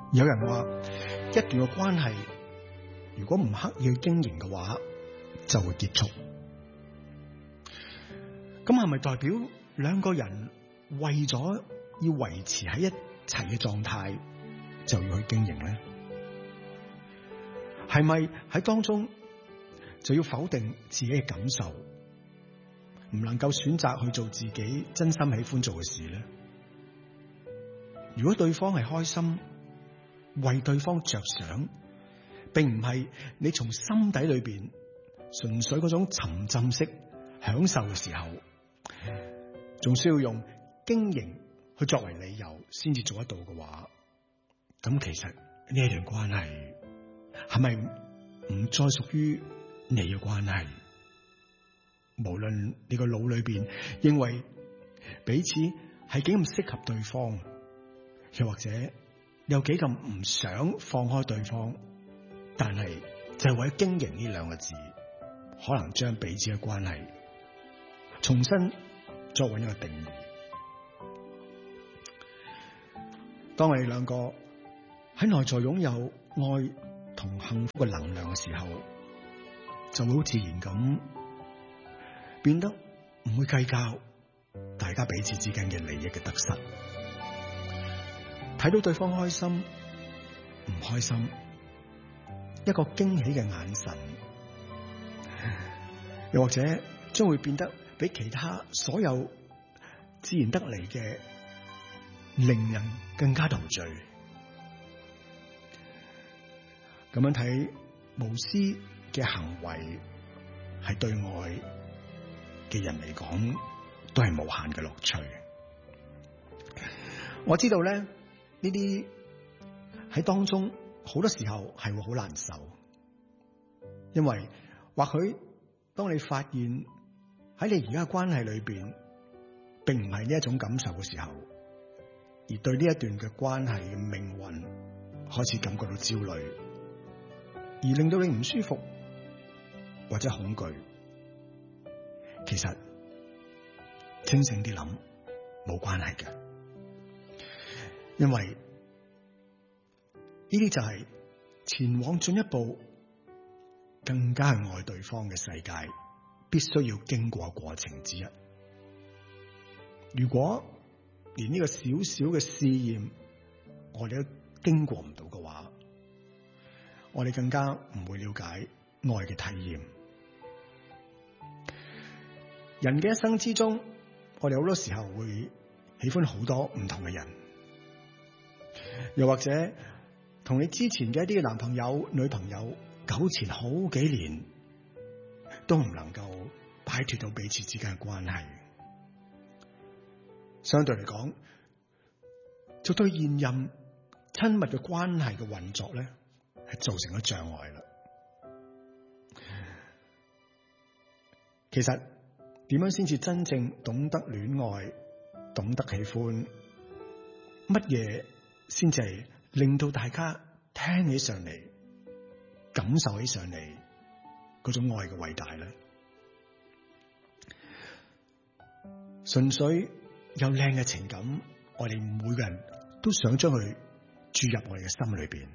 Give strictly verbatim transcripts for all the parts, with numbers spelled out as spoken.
有人話，一段嘅關係如果唔刻意去經營嘅話，就會結束。咁係咪代表兩個人為咗要維持喺一齊嘅狀態，就要去經營呢？係咪喺當中就要否定自己嘅感受，唔能夠選擇去做自己真心喜歡做嘅事呢？如果對方係開心，為對方着想，並唔係你從心底裏邊純粹嗰種沉浸式享受嘅時候，仲需要用經營去作為理由先至做得到嘅話，咁其實呢一段關係係咪唔再屬於你嘅關係？無論你個腦裏邊認為彼此係幾咁適合對方，又或者你有幾咁唔想放開對方，但係就係為咗經營呢兩個字，可能將彼此嘅關係重新作為一個定義。當我哋兩個喺內在擁有愛同幸福嘅能量嘅時候，就會好自然咁變得唔會計較大家彼此之間嘅利益嘅得失。睇到對方開心唔開心，一個驚喜嘅眼神，又或者將會變得比其他所有自然得嚟嘅令人更加陶醉。咁樣睇，無私嘅行為係對愛嘅人嚟講都係無限嘅樂趣。我知道咧，呢啲喺當中好多時候係會好難受，因為或許當你發現喺你而家嘅關係裏邊並唔係呢一種感受嘅時候，而對呢一段嘅關係嘅命運開始感覺到焦慮，而令到你唔舒服或者恐懼，其實清醒啲諗冇關係嘅，因為呢啲就係前往進一步更加係愛對方嘅世界必須要經過過程之一。如果連呢個小小嘅試驗我哋都經過唔到嘅話，我哋更加唔會了解愛嘅體驗。人嘅一生之中，我哋好多時候會喜歡好多唔同嘅人，又或者同你之前嘅一啲嘅男朋友、女朋友糾纏好幾年，都唔能夠擺脫到彼此之間嘅關係。相對嚟講，就對現任親密嘅關係嘅運作咧，係造成咗障礙啦。其實點樣先至真正懂得戀愛、懂得喜歡？乜嘢先至係令到大家聽起上嚟、感受起上嚟嗰種愛嘅偉大咧？純粹有靚嘅情感，我哋每個人都想將佢注入我哋嘅心裏邊。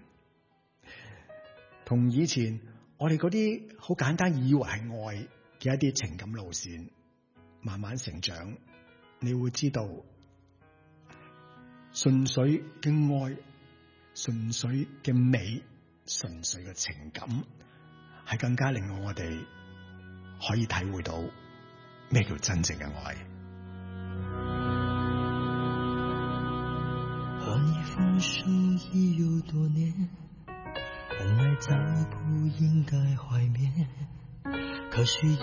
同以前我哋嗰啲好簡單以為係愛嘅一啲情感路線慢慢成長，你會知道純粹嘅愛、純粹嘅美、純粹嘅情感係更加令我哋可以體會到咩叫真正嘅愛。 和你分手已有多年，本來早不應該懷緬，可是